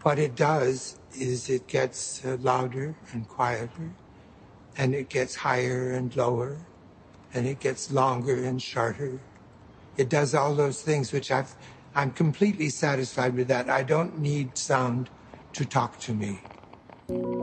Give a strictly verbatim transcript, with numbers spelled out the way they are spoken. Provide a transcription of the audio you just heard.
What it does is it gets uh, louder and quieter, and it gets higher and lower, and it gets longer and shorter. It does all those things, which I've, I'm completely satisfied with that. I don't need sound to talk to me.